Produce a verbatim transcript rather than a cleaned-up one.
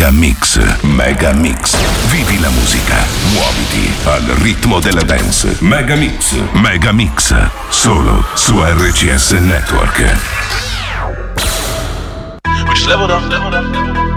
Mega Mix, Mega Mix. Vivi la musica, muoviti al ritmo della dance. Mega Mix, Mega Mix. Solo su R C S Network. We just leveled up, leveled up, leveled up.